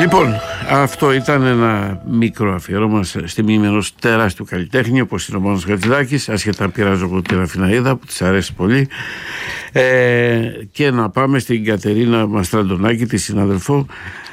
Λοιπόν, αυτό ήταν ένα μικρό αφιέρωμα στη μνήμη ενός τεράστιου καλλιτέχνη όπως είναι ο Μάνος Χατζηδάκης, άσχετα αν πειράζω εγώ την Αθηναίδα που της αρέσει πολύ. Και να πάμε στην Κατερίνα Μαστραντονάκη, τη συναδελφό.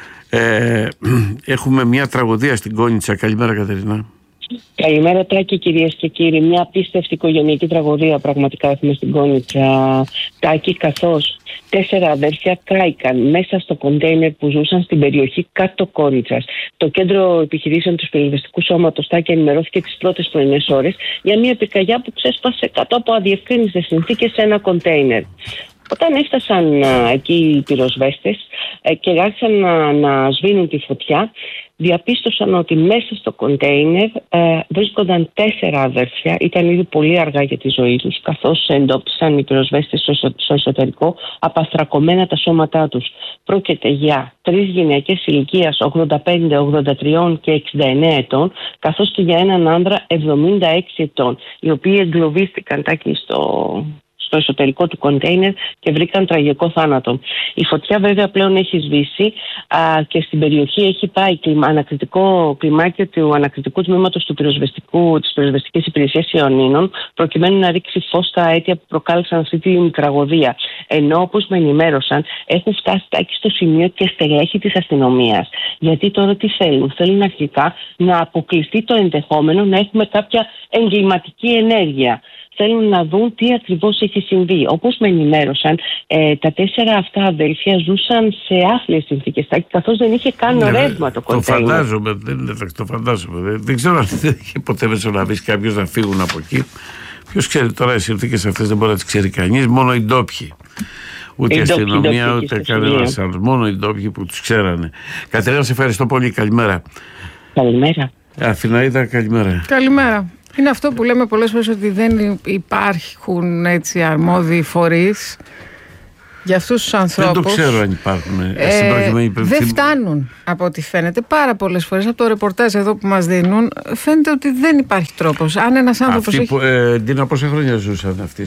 Έχουμε μια τραγωδία στην Κόνιτσα. Καλημέρα, Κατερίνα. Καλημέρα, Τάκη, κυρίες και κύριοι. Μια απίστευτη οικογενειακή τραγωδία πραγματικά έχουμε στην Κόνιτσα, Τάκη, καθώς 4 αδέρφια κάηκαν μέσα στο κοντέινερ που ζούσαν στην περιοχή κάτω Κόνιτσας. Το κέντρο επιχειρήσεων του πυροσβεστικού σώματος, Τάκη, ενημερώθηκε τις πρώτες πρωινές ώρες για μια πυρκαγιά που ξέσπασε κάτω από αδιευκρίνητες συνθήκες σε ένα κοντέινερ. Όταν έφτασαν εκεί οι πυροσβέστες και άρχισαν να σβήνουν τη φωτιά, διαπίστωσαν ότι μέσα στο κοντέινερ βρίσκονταν 4 αδέρφια. Ήταν ήδη πολύ αργά για τη ζωή τους, καθώς εντόπισαν οι πυροσβέστες στο εσωτερικό απαστρακωμένα τα σώματά τους. Πρόκειται για 3 γυναίκες ηλικίας 85, 83 και 69 ετών, καθώς και για έναν άνδρα 76 ετών, οι οποίοι εγκλωβίστηκαν, Τάκη, στο εσωτερικό του κοντέινερ και βρήκαν τραγικό θάνατο. Η φωτιά βέβαια πλέον έχει σβήσει και στην περιοχή έχει πάει ανακριτικό κλιμάκιο του ανακριτικού τμήματος της πυροσβεστικής υπηρεσίας Ιωνίνων, προκειμένου να ρίξει φως στα αίτια που προκάλεσαν αυτή την τραγωδία. Ενώ, όπως με ενημέρωσαν, έχουν φτάσει στο σημείο και στελέχη της αστυνομίας. Γιατί τώρα τι θέλουν? Θέλουν αρχικά να αποκλειστεί το ενδεχόμενο να έχουμε κάποια εγκληματική ενέργεια. Θέλουν να δουν τι ακριβώς έχει συμβεί. Όπως με ενημέρωσαν, τα 4 αυτά αδέλφια ζούσαν σε άθλιες συνθήκες, καθώς δεν είχε καν ρεύμα το κοντέινερ. Το φαντάζομαι. Δεν ξέρω αν δεν είχε ποτέ μεσολαβήσει κάποιος να φύγουν από εκεί. Ποιος ξέρει τώρα, οι συνθήκες αυτές δεν μπορεί να τις ξέρει κανείς, μόνο οι ντόπιοι. Ούτε η αστυνομία, ούτε κανένας άλλος. Μόνο οι ντόπιοι που τους ξέρανε. Κατερίνα, σε ευχαριστώ πολύ. Καλημέρα. Καλημέρα. Αθηναίδα, καλημέρα. Καλημέρα. Είναι αυτό που λέμε πολλές φορές, ότι δεν υπάρχουν έτσι αρμόδιοι φορείς για αυτούς τους ανθρώπους. Δεν το ξέρω αν υπάρχουν. Δεν φτάνουν από ό,τι φαίνεται. Πάρα πολλές φορές από το ρεπορτάζ εδώ που μας δίνουν φαίνεται ότι δεν υπάρχει τρόπος. Αν ένας άνθρωπος Ντίνα, πόσα χρόνια ζούσαν αυτοί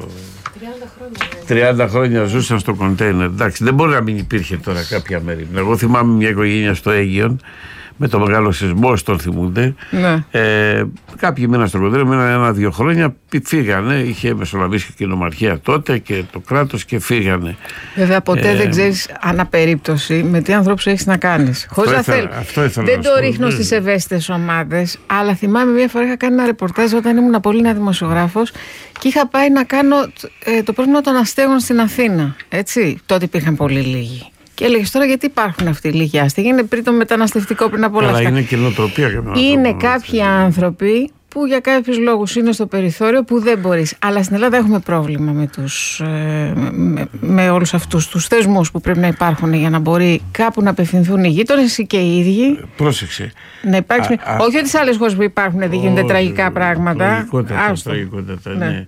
30 χρόνια ζούσαν στο κοντέινερ. Εντάξει, δεν μπορεί να μην υπήρχε τώρα κάποια μέρη. Εγώ θυμάμαι μια οικογένεια στο Αίγιον, με το μεγάλο σεισμό, τον θυμούνται. Ναι. Κάποιοι μείναν στο κοντέινερ, μείναν 1-2 χρόνια, φύγανε. Είχε μεσολαβήσει και η κοινομαρχία τότε και το κράτος και φύγανε. Βέβαια, ποτέ δεν ξέρεις αναπερίπτωση με τι ανθρώπους έχεις να κάνεις. Χωρίς να θέλω. Δεν το ρίχνω στις ευαίσθητες ομάδες, αλλά θυμάμαι μια φορά είχα κάνει ένα ρεπορτάζ όταν ήμουν πολύ νέα δημοσιογράφος και είχα πάει να κάνω το πρόβλημα των αστέγων στην Αθήνα. Έτσι. Τότε υπήρχαν πολύ λίγοι. Και έλεγε τώρα γιατί υπάρχουν αυτοί οι λίγοι άστεγοι? Είναι πριν το μεταναστευτικό, πριν από όλα αυτά. Αλλά είναι κοινοτροπία. Είναι κάποιοι άνθρωποι που για κάποιους λόγους είναι στο περιθώριο που δεν μπορείς. Αλλά στην Ελλάδα έχουμε πρόβλημα με όλους αυτούς τους θεσμούς που πρέπει να υπάρχουν για να μπορεί κάπου να απευθυνθούν οι γείτονες ή και οι ίδιοι. Πρόσεξε. Να υπάρξει. Όχι ότι σε άλλες χώρες που υπάρχουν δεν γίνονται τραγικά πράγματα. Τραγικότατα, ναι.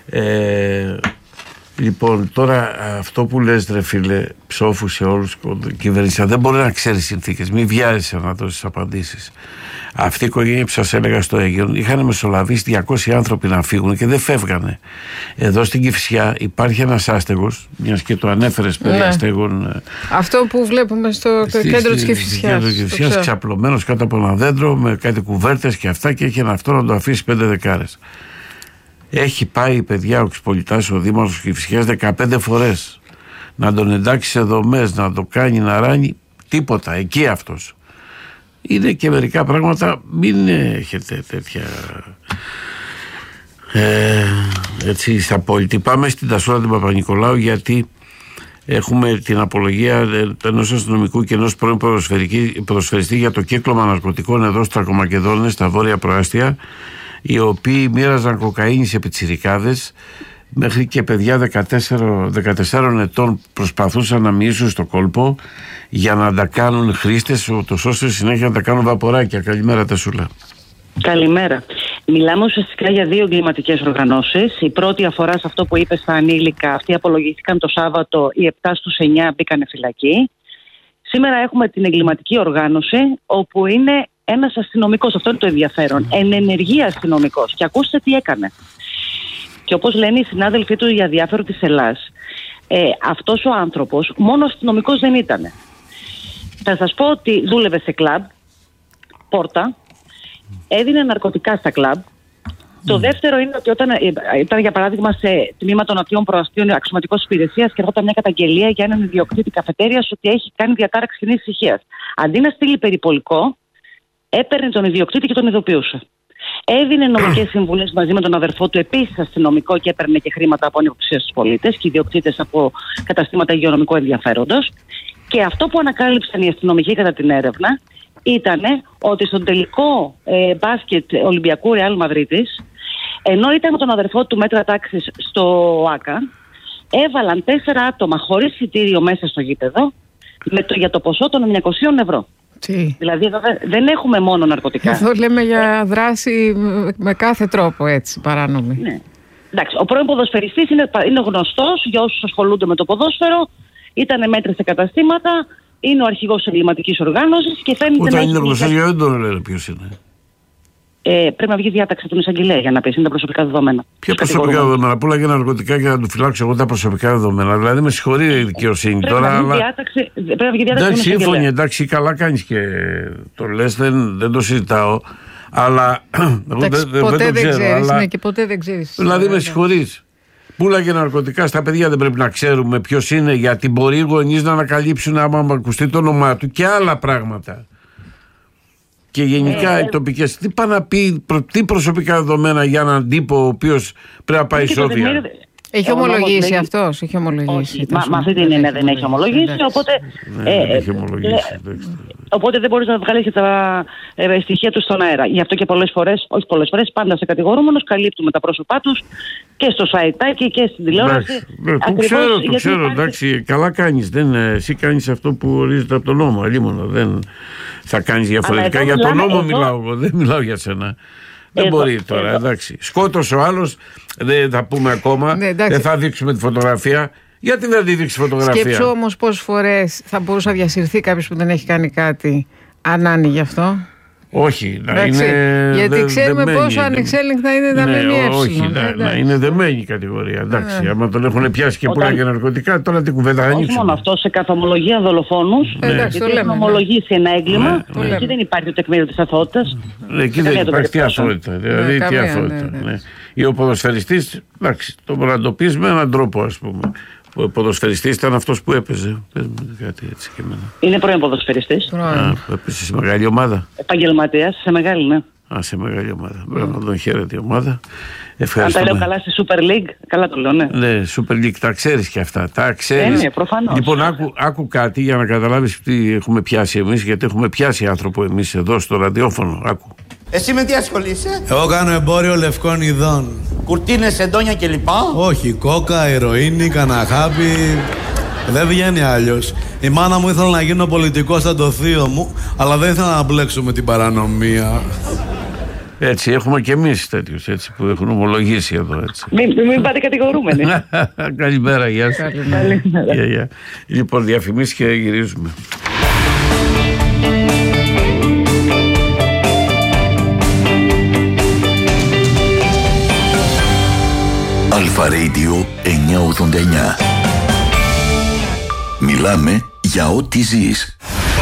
Λοιπόν, τώρα αυτό που λες, ρε φίλε, ψόφου σε όλους τους κυβερνήσεις, δεν μπορεί να ξέρει συνθήκες. Μην βιάζεσαι να δώσεις απαντήσεις. Αυτή η οικογένεια που σας έλεγα στο Αίγιον είχαν μεσολαβήσει 200 άνθρωποι να φύγουν και δεν φεύγανε. Εδώ στην Κηφισιά υπάρχει ένας άστεγος, μιας και το ανέφερες περί αστέγων. Αυτό που βλέπουμε στο κέντρο της Κηφισιάς. Ξαπλωμένος κάτω από ένα δέντρο με κάτι κουβέρτες και αυτά, και έχει ένα αυτό να το αφήσει 5 δεκάρες. Έχει πάει, παιδιά, ο Ξυπολιτάς, ο Δήμαρχος Κηφισιάς 15 φορές να τον εντάξει σε δομές, να το κάνει να ράνει. Τίποτα, εκεί αυτός. Είναι και μερικά πράγματα, μην έχετε τέτοια έτσι στα απόλυτη. Πάμε στην Τασούρα την Παπα-Νικολάου, γιατί έχουμε την απολογία ενός αστυνομικού και ενός πρώην ποδοσφαιριστή για το κύκλωμα ναρκωτικών εδώ στους Τρακομακεδόνες, στα βόρεια προάστια, οι οποίοι μοίραζαν κοκαίνη σε πιτσιρικάδες, μέχρι και παιδιά 14 ετών προσπαθούσαν να μοιήσουν στο κόλπο για να τα κάνουν χρήστες, ώστε συνέχεια να τα κάνουν βαποράκια. Καλημέρα, Τασούλα. Καλημέρα. Μιλάμε ουσιαστικά για 2 εγκληματικές οργανώσεις. Η πρώτη αφορά σε αυτό που είπες, στα ανήλικα. Αυτοί απολογήθηκαν το Σάββατο, οι 7 στους 9 μπήκανε φυλακή. Σήμερα έχουμε την εγκληματική οργάνωση, όπου είναι ένας αστυνομικός, αυτό είναι το ενδιαφέρον, εν ενεργεία αστυνομικός. Και ακούστε τι έκανε. Και όπως λένε οι συνάδελφοί του για διάφορο της Ελλάς, αυτός ο άνθρωπος μόνο αστυνομικός δεν ήταν. Θα σας πω ότι δούλευε σε κλαμπ, πόρτα, έδινε ναρκωτικά στα κλαμπ. Το δεύτερο είναι ότι όταν ήταν για παράδειγμα σε τμήμα των αττίων προαστίων αξιωματικός υπηρεσίας και έρχονταν μια καταγγελία για έναν ιδιοκτήτη καφετέριας ότι έχει κάνει διατάραξη κοινής ησυχίας. Αντί να στείλει περιπολικό, έπαιρνε τον ιδιοκτήτη και τον ειδοποιούσε. Έδινε νομικές συμβουλές μαζί με τον αδερφό του, επίσης αστυνομικό, και έπαιρνε και χρήματα από ανυποψία στους πολίτες και ιδιοκτήτες από καταστήματα υγειονομικού ενδιαφέροντος. Και αυτό που ανακάλυψαν οι αστυνομικοί κατά την έρευνα ήταν ότι στον τελικό μπάσκετ Ολυμπιακού Ρεάλ Μαδρίτης, ενώ ήταν με τον αδερφό του μέτρα τάξης στο ΆΚΑ, έβαλαν 4 άτομα χωρίς εισιτήριο μέσα στο γήπεδο για το ποσό των 900 ευρώ. Τι. Δηλαδή εδώ δεν έχουμε μόνο ναρκωτικά. Εδώ λέμε για δράση με κάθε τρόπο, έτσι, παράνομη. Ναι. Εντάξει, ο πρώην ποδοσφαιριστής είναι γνωστός για όσους ασχολούνται με το ποδόσφαιρο, ήταν μέτρη σε καταστήματα, είναι ο αρχηγός της εγκληματικής οργάνωσης και φαίνεται να είναι γνωστός, γιατί δεν τον λένε ποιος είναι. Πρέπει να βγει διάταξη από τον εισαγγελέα για να πει. Είναι τα προσωπικά δεδομένα. Ποια προσωπικά δεδομένα? Πούλα για ναρκωτικά και να του φυλάξω εγώ τα προσωπικά δεδομένα. Δηλαδή με συγχωρεί η δικαιοσύνη τώρα. Πρέπει να βγει διάταξη. Εντάξει, σύμφωνοι, εντάξει, καλά κάνεις και το λες, δεν το συζητάω. Αλλά. Ποτέ δεν ξέρεις. Ναι, και ποτέ δεν ξέρεις. Δηλαδή με συγχωρείς. Πούλα για ναρκωτικά στα παιδιά δεν πρέπει να ξέρουμε ποιος είναι, γιατί μπορεί οι γονείς να ανακαλύψουν άμα ακουστεί το όνομά του και άλλα πράγματα. Και γενικά οι τοπικές, τι πάνε να πει, τι προσωπικά δεδομένα για έναν τύπο ο οποίος πρέπει να πάει σόβια. Έχει ομολογήσει αυτός, έχει ομολογήσει. Με αυτή την έννοια δεν έχει ομολογήσει, οπότε δεν μπορείς να βγάλεις και τα στοιχεία του στον αέρα. Γι' αυτό και πολλές φορές, όχι πολλές φορές, πάντα σε κατηγορούμενους καλύπτουμε τα πρόσωπά τους και στο σαϊτάκι και στην τηλεόραση. Το ξέρω, εντάξει, καλά κάνεις. Εσύ κάνεις αυτό που ορίζεται από τον νόμο, αλλήμωνο. Δεν θα κάνεις διαφορετικά. Για τον νόμο μιλάω εγώ, δεν μιλάω για σένα. Δεν μπορεί τώρα, εντάξει. Σκότωσε ο άλλος, δεν θα πούμε ακόμα, δεν θα δείξουμε τη φωτογραφία. Γιατί δεν τη δείξει φωτογραφία? Σκέψου όμως πόσες φορές θα μπορούσε να διασυρθεί κάποιος που δεν έχει κάνει κάτι, αν άνοιγε αυτό. Όχι, να είναι. Γιατί ξέρουμε πόσο ανεξέλεγκτα είναι τα ΜΜΕ. Όχι, να είναι δεμένη η κατηγορία. Εντάξει, άμα τον έχουν πιάσει και πουλά για ναρκωτικά, τώρα την κουβέντα θα ανοίξουμε. Όχι μόνο αυτό, σε καθομολογία δολοφόνους. Γιατί έχουν ομολογήσει ένα έγκλημα και δεν υπάρχει το τεκμήριο της αθωότητας. Εκεί δεν υπάρχει τι αθωότητα. Δηλαδή, τι αθωότητα. Ο ποδοσφαιριστής, εντάξει, το μπορεί να το πει με έναν τρόπο, ας πούμε. Ο ποδοσφαιριστής ήταν αυτός που έπαιζε. Πες μου κάτι έτσι και εμένα. Είναι πρώην ποδοσφαιριστής. Έπαιζε σε μεγάλη ομάδα. Επαγγελματίας, σε μεγάλη, ναι. Σε μεγάλη ομάδα. Πρέπει να τον χαίρεται η ομάδα. Αν τα λέω καλά στη Super League, καλά το λέω, ναι. Ναι, Super League, τα ξέρεις και αυτά. Τα ξέρεις. Ναι, προφανώς. Λοιπόν, άκου κάτι για να καταλάβεις τι έχουμε πιάσει εμείς, γιατί έχουμε πιάσει άνθρωπο εμείς εδώ στο ραδιόφωνο. Άκου. Εσύ με τι ασχολείσαι? Εγώ κάνω εμπόριο λευκών ειδών. Κουρτίνες, εντόνια κλπ. Όχι, κόκα, ηρωίνη, καναχάπι. Δεν βγαίνει αλλιώς. Η μάνα μου ήθελε να γίνω πολιτικός σαν το θείο μου, αλλά δεν ήθελα να μπλέξω με την παρανομία. Έτσι, έχουμε και εμείς τέτοιους έτσι, που έχουν ομολογήσει εδώ. Έτσι. Μην πάτε κατηγορούμενοι. Καλημέρα, γεια σας. Καλημέρα. Λοιπόν, διαφημίσεις και γυρίζουμε. Αλφα Radio 989. Μιλάμε για ό,τι ζεις.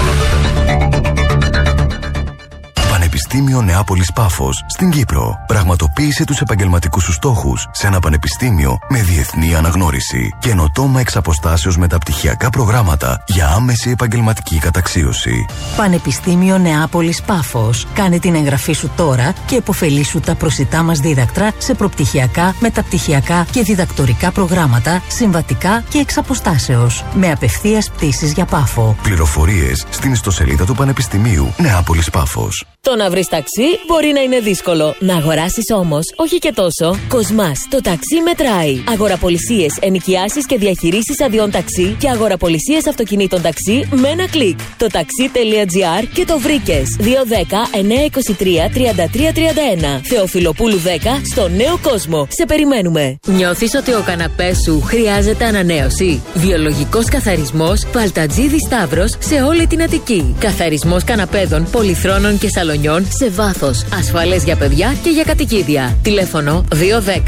Πανεπιστήμιο Νεάπολης Πάφος στην Κύπρο. Πραγματοποίησε τους επαγγελματικούς σου στόχους σε ένα πανεπιστήμιο με διεθνή αναγνώριση. Καινοτόμα εξ αποστάσεως μεταπτυχιακά προγράμματα για άμεση επαγγελματική καταξίωση. Πανεπιστήμιο Νεάπολης Πάφος. Κάνε την εγγραφή σου τώρα και επωφελήσου τα προσιτά μας δίδακτρα σε προπτυχιακά, μεταπτυχιακά και διδακτορικά προγράμματα, συμβατικά και εξ αποστάσεως. Με απευθείας πτήσεις για Πάφο. Πληροφορίες στην ιστοσελίδα του Πανεπιστημίου Νεάπολης Πάφος. Το να βρεις ταξί μπορεί να είναι δύσκολο. Να αγοράσεις όμως, όχι και τόσο. Κοσμάς, το ταξί μετράει. Αγοραπολισίες, ενοικιάσεις και διαχειρήσεις αδειών ταξί και αγοραπολισίες αυτοκινήτων ταξί με ένα κλικ. Το taxi.gr και το βρήκες. 210-923-3331. Θεοφιλοπούλου 10 στο Νέο Κόσμο. Σε περιμένουμε. Νιώθεις ότι ο καναπές σου χρειάζεται ανανέωση? Βιολογικός καθαρισμός Παλτατζίδη Σταύρος σε όλη την Αττική. Καθαρισμός καναπέδων, πολυθρόνων και σαλονιών κτηρίων σε βάθος. Ασφαλές για παιδιά και για κατοικίδια. Τηλέφωνο 210 9407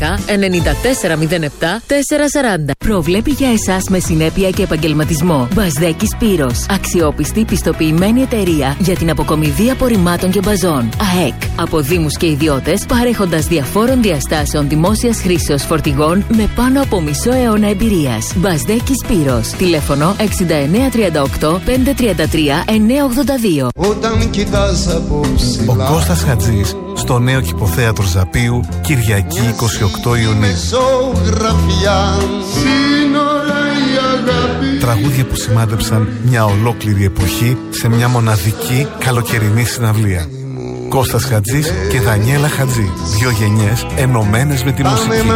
440. Προβλέπει για εσάς με συνέπεια και επαγγελματισμό. Μπασδέκης Σπύρος. Αξιόπιστη πιστοποιημένη εταιρεία για την αποκομιδή απορριμμάτων και μπαζών. ΑΕΚ. Από δήμους και ιδιώτες, παρέχοντας διαφόρων διαστάσεων δημόσιας χρήσεως φορτηγών με πάνω από μισό αιώνα εμπειρίας. Μπασδέκης Σπύρος. Τηλέφωνο 6938 533 982. Ο Κώστας Χατζής στο νέο Κηποθέατρο Ζαπίου, Κυριακή 28 Ιουνίου. Τραγούδια που σημάδεψαν μια ολόκληρη εποχή σε μια μοναδική καλοκαιρινή συναυλία. Κώστας Χατζής και Δανιέλα Χατζή. Δύο γενιές ενωμένες με τη μουσική.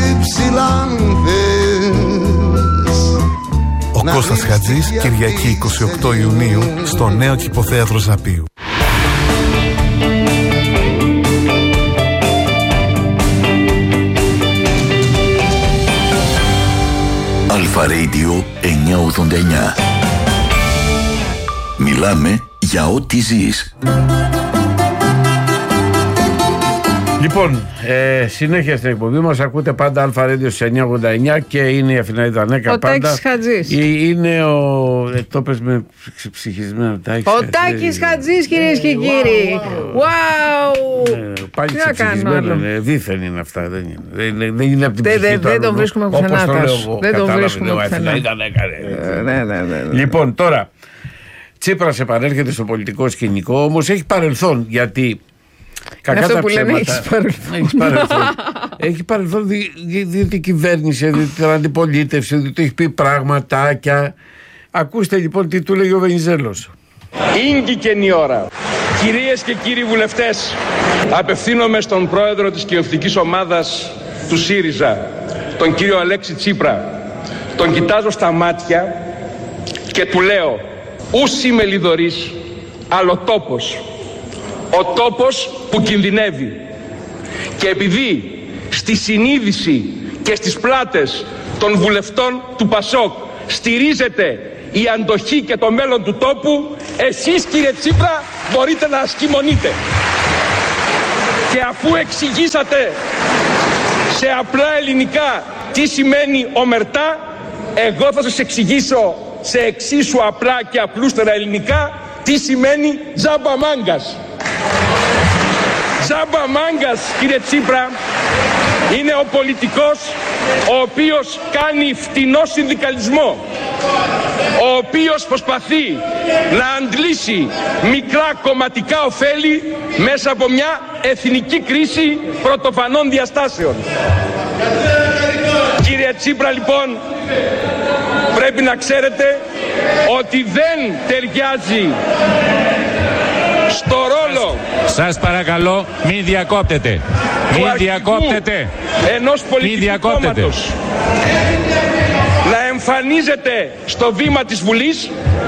Ο Κώστας Χατζής, Κυριακή 28 Ιουνίου στο νέο Κηποθέατρο Ζαπίου. Αλφα Radio 989. Μιλάμε για ό,τι ζεις. Λοιπόν, συνέχεια στην εκπομπή μας ακούτε πάντα Αλφα Radio στις 989 και είναι η Αθηναίδα Νέκα. Ο Τάκης Χατζής. Είναι το πες με ψυχισμένο Τάκης. Ο Τάκης Χατζής, κυρίες και κύριοι. Wow! Πάλι ψυχισμένο, δίθεν είναι αυτά. Δεν είναι από την ψυχή. Δεν τον βρίσκουμε πουθενά. Δεν τον βρίσκουμε πουθενά. Λοιπόν, τώρα Τσίπρας επανέρχεται στο πολιτικό σκηνικό, όμως έχει παρελθόν, γιατί κακά αυτό τα που ψέματα. λένε έχεις παρελθόν. Έχει παρελθόν διότι κυβέρνησε, διότι την αντιπολίτευση, διότι έχει πει πραγματάκια. Ακούστε λοιπόν τι του λέγει ο Βενιζέλος. Ήγγικεν η ώρα. Κυρίες και κύριοι βουλευτές, απευθύνομαι στον πρόεδρο της κοινοβουλευτικής ομάδας του ΣΥΡΙΖΑ, τον κύριο Αλέξη Τσίπρα. Τον κοιτάζω στα μάτια και του λέω: ους είμαι λιδωρής, αλλά ο τόπος που κινδυνεύει. Και επειδή στη συνείδηση και στις πλάτες των βουλευτών του ΠΑΣΟΚ στηρίζεται η αντοχή και το μέλλον του τόπου, εσείς κύριε Τσίπρα μπορείτε να ασκημονείτε. Και αφού εξηγήσατε σε απλά ελληνικά τι σημαίνει ομερτά, εγώ θα σας εξηγήσω σε εξίσου απλά και απλούστερα ελληνικά τι σημαίνει τζάμπα μάγκας. Τζάμπα μάγκας, κύριε Τσίπρα, είναι ο πολιτικός ο οποίος κάνει φτηνό συνδικαλισμό, ο οποίος προσπαθεί να αντλήσει μικρά κομματικά ωφέλη μέσα από μια εθνική κρίση πρωτοφανών διαστάσεων. Κύριε Τσίπρα, λοιπόν, πρέπει να ξέρετε ότι δεν ταιριάζει στο ρόλο. Σας παρακαλώ, μην διακόπτετε. Μην διακόπτετε. Ενός πολιτικού κόμματος να εμφανίζεται στο βήμα της Βουλής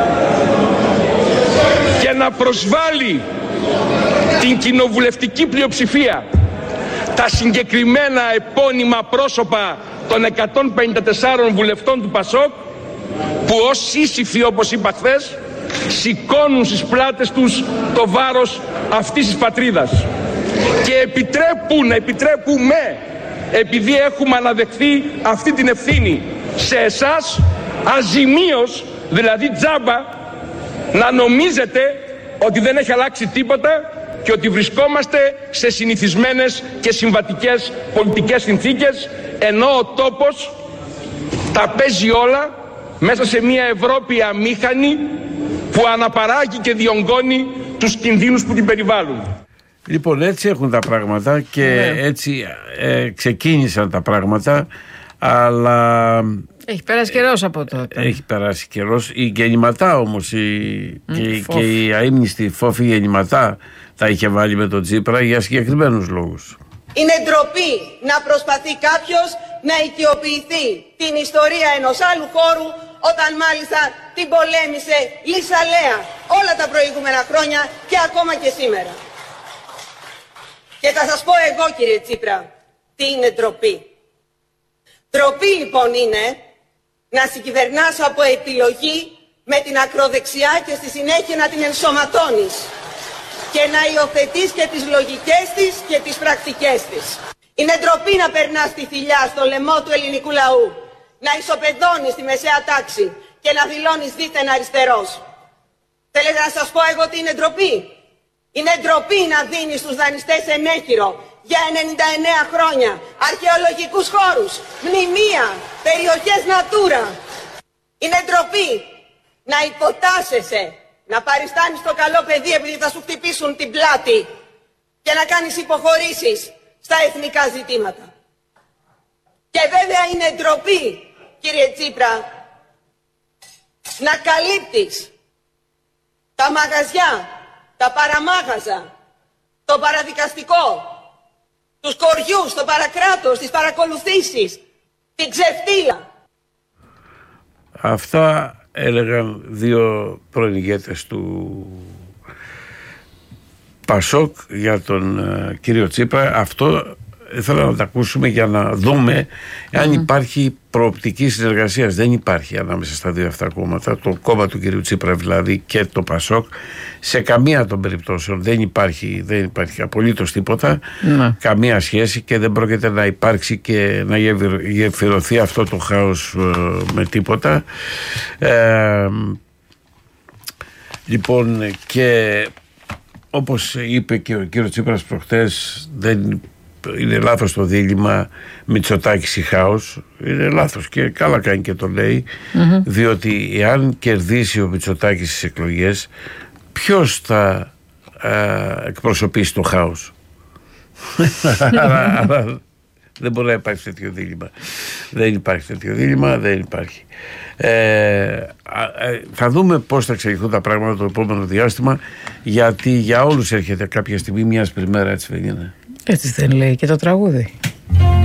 και να προσβάλλει την κοινοβουλευτική πλειοψηφία, τα συγκεκριμένα επώνυμα πρόσωπα των 154 βουλευτών του ΠΑΣΟΚ, που ως σύσυφοι, όπως είπα χθες, σηκώνουν στις πλάτες τους το βάρος αυτής της πατρίδας και επιτρέπουμε, επειδή έχουμε αναδεχθεί αυτή την ευθύνη σε εσάς, αζημίως, δηλαδή τζάμπα, να νομίζετε ότι δεν έχει αλλάξει τίποτα και ότι βρισκόμαστε σε συνηθισμένες και συμβατικές πολιτικές συνθήκες, ενώ ο τόπος τα παίζει όλα μέσα σε μια Ευρώπη αμήχανη που αναπαράγει και διονγκώνει τους κινδύνους που την περιβάλλουν. Λοιπόν, έτσι έχουν τα πράγματα και έτσι ξεκίνησαν τα πράγματα, αλλά... Έχει περάσει καιρός από τότε. Έχει περάσει καιρός. Η γεννηματά όμως και η αείμνηστη Φόφη γεννηματά τα είχε βάλει με τον Τσίπρα για συγκεκριμένους λόγους. Είναι ντροπή να προσπαθεί κάποιος να οικειοποιηθεί την ιστορία ενός άλλου χώρου, όταν μάλιστα την πολέμησε λυσαλέα όλα τα προηγούμενα χρόνια και ακόμα και σήμερα. Και θα σας πω εγώ, κύριε Τσίπρα, τι είναι ντροπή. Ντροπή λοιπόν είναι να συγκυβερνάς από επιλογή με την ακροδεξιά και στη συνέχεια να την ενσωματώνεις. και να υιοθετείς και τις λογικές της και τις πρακτικές της. Είναι ντροπή να περνάς τη θηλιά στο λαιμό του ελληνικού λαού, να ισοπεδώνεις τη μεσαία τάξη και να δηλώνεις δίθεν αριστερός. Θέλετε να σας πω εγώ ότι είναι ντροπή? Είναι ντροπή να δίνεις στους δανειστές ενέχειρο για 99 χρόνια αρχαιολογικούς χώρους, μνημεία, περιοχές Natura. Είναι ντροπή να υποτάσσεσαι, να παριστάνεις το καλό παιδί επειδή θα σου χτυπήσουν την πλάτη και να κάνεις υποχωρήσεις στα εθνικά ζητήματα. Και βέβαια είναι ντροπή, κύριε Τσίπρα, να καλύπτεις τα μαγαζιά, τα παραμάγαζα, το παραδικαστικό, τους κοριούς, το παρακράτος, τις παρακολουθήσεις, την ξεφτύλα. Αυτά έλεγαν δύο πρώην ηγέτες του Πασόκ για τον κύριο Τσίπρα. Αυτό ήθελα να τα ακούσουμε για να δούμε αν υπάρχει προοπτική συνεργασία. Δεν υπάρχει ανάμεσα στα δύο αυτά κόμματα, το κόμμα του κυρίου Τσίπρα δηλαδή και το Πασόκ, σε καμία των περιπτώσεων δεν υπάρχει απολύτως τίποτα, καμία σχέση, και δεν πρόκειται να υπάρξει και να γεφυρωθεί αυτό το χάος με τίποτα. Λοιπόν, και όπως είπε και ο κύριος Τσίπρας προχτές, δεν είναι λάθος το δίλημμα Μητσοτάκης ή χάος. Είναι λάθος και καλά κάνει και το λέει, διότι εάν κερδίσει ο Μητσοτάκης στις εκλογές, ποιος θα εκπροσωπήσει το χάος? Άρα δεν μπορεί να υπάρξει τέτοιο δίλημμα. Δεν υπάρχει τέτοιο δίλημμα, δεν υπάρχει. Θα δούμε πώς θα εξελιχθούν τα πράγματα το επόμενο διάστημα, γιατί για όλους έρχεται κάποια στιγμή μια άσπρη μέρα, έτσι δεν είναι? Έτσι δεν λέει και το τραγούδι?